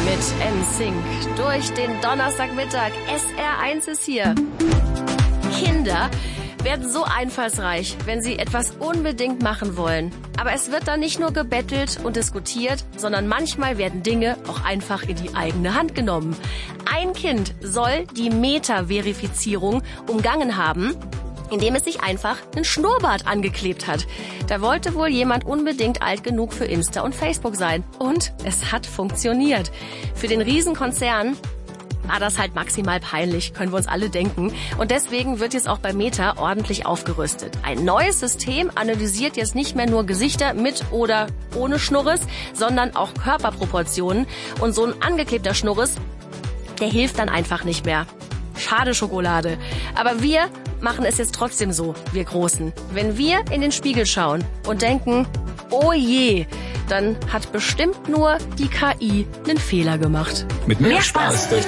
mit NSYNC durch den Donnerstagmittag. SR1 ist hier. Kinder werden so einfallsreich, wenn sie etwas unbedingt machen wollen. Aber es wird dann nicht nur gebettelt und diskutiert, sondern manchmal werden Dinge auch einfach in die eigene Hand genommen. Ein Kind soll die Meta-Verifizierung umgangen haben, indem es sich einfach einen Schnurrbart angeklebt hat. Da wollte wohl jemand unbedingt alt genug für Insta und Facebook sein. Und es hat funktioniert. Für den Riesenkonzern war das halt maximal peinlich, können wir uns alle denken. Und deswegen wird jetzt auch bei Meta ordentlich aufgerüstet. Ein neues System analysiert jetzt nicht mehr nur Gesichter mit oder ohne Schnurres, sondern auch Körperproportionen. Und so ein angeklebter Schnurres, der hilft dann einfach nicht mehr. Schade Schokolade. Aber wir machen es jetzt trotzdem so, wir Großen. Wenn wir in den Spiegel schauen und denken, oh je, dann hat bestimmt nur die KI einen Fehler gemacht. Mit mehr Spaß durch